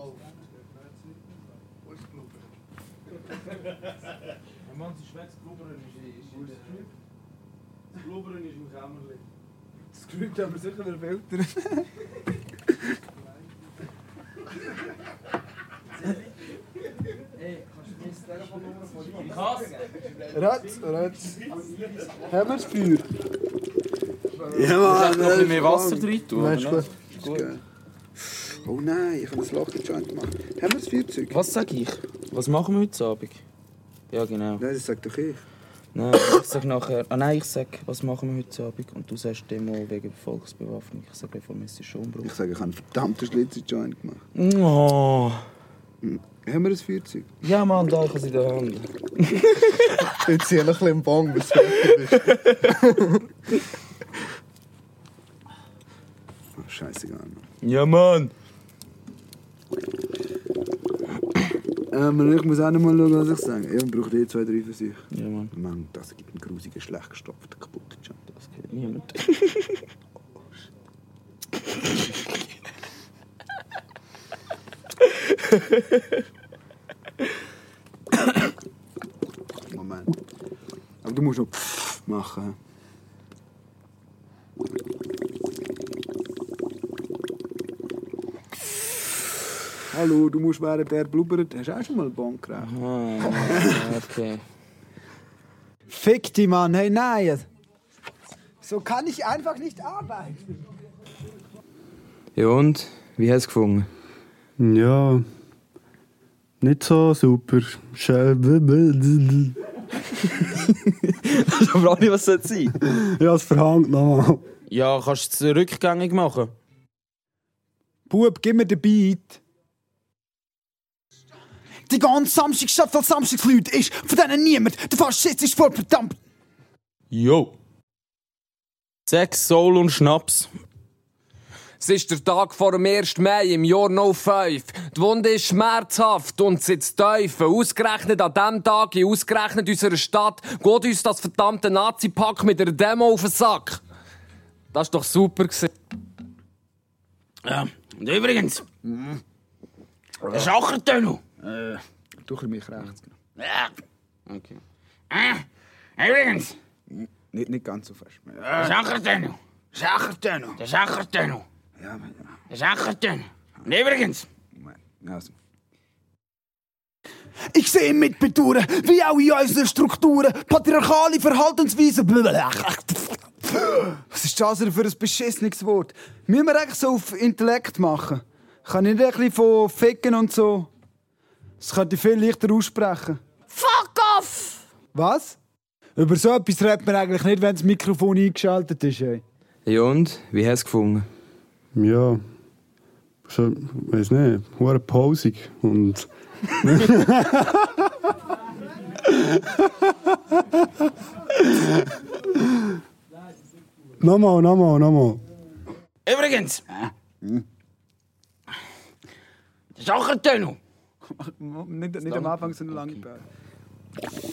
Wo ist Blubber? Ja, Mann, sie schmeckt Blubbern das Blubbern ist im Kämmerchen. Das kriegt aber sicher der Filter. Hey, kannst du mir das Telefonnummer von dir? Ich hasse! Ratz. Haben wir das Feuer? Ja, Mann. Noch ein bisschen mehr Wasser drin tun, Nein, ist oder? gut. Oh nein, ich habe das Lochjoint gemacht. Haben wir das Feuerzeug? Was sag ich? Was machen wir heute Abend? Ja, genau. Nein, das sagt doch ich. Nein, ich sag nachher... Ah nein, ich sag, was machen wir heute Abend? Und du sagst Demo wegen Volksbewaffnung. Ich sag reformistischer Umbruch. Ich sage, ich habe einen verdammten Schlitzer-Joint gemacht. Oh. Haben wir das Feuerzeug? Ja, Mann, da, ich habe es in der Hand. Jetzt zieh ein bisschen im Bong, bis du fertig bist. Oh, scheißegal. Ja, Mann! Ich muss auch noch mal schauen, was ich sage. Ich brauche 2, 3 für sich. Ja, Mann. Mann, das gibt einen grusigen, schlecht gestopften, kaputten Joint. Das kennt niemand. Moment. Aber du musst noch machen. Hallo, du musst während der blubbert. Hast du auch schon mal einen Bon geraucht? Ah, okay. Fick die, Mann. Hey, nein. So kann ich einfach nicht arbeiten. Ja und? Wie hast du es gefunden? Ja, nicht so super. Das ist aber auch nicht, was soll es sein? Ja, es verhangt nochmal. Ja, kannst du es rückgängig machen? Bub, gib mir den Beat. Die ganze Samstagstadt als Samstagsleute ist von denen niemand. Der Faschist ist voll verdammt. Jo. Sex, Soul und Schnaps. Es ist der Tag vor dem 1. Mai im Jahr 05. Die Wunde ist schmerzhaft und sitzt tief. Ausgerechnet an diesem Tag, in ausgerechnet unserer Stadt, geht uns das verdammte Nazi-Pack mit einer Demo auf den Sack. Das war doch super. Ja, und übrigens, der Schachertunnel. Du mich rechts. Ja, okay. Übrigens, Nicht ganz so fest. der Schachertunnel. Schachertunnel. Der Schachertunnel. Ja, Mann. Der Schachertunnel. Und übrigens, Moment. Also. Ich sehe mit Bedauern, wie auch in unseren Strukturen, patriarchale Verhaltensweisen. Was ist das denn für ein beschissenes Wort? Müssen wir eigentlich so auf Intellekt machen? Kann ich nicht ein bisschen von Ficken und so? Das könnte ich viel leichter aussprechen. fuck off! Was? Über so etwas redet man eigentlich nicht, wenn das Mikrofon eingeschaltet ist. Ey. Ja und? Wie hast du es gefunden? Ja, so, weiß nicht, hure pausig und... Nochmal. Übrigens, der Schachertunnel. Nicht am Anfang so eine lange Pause.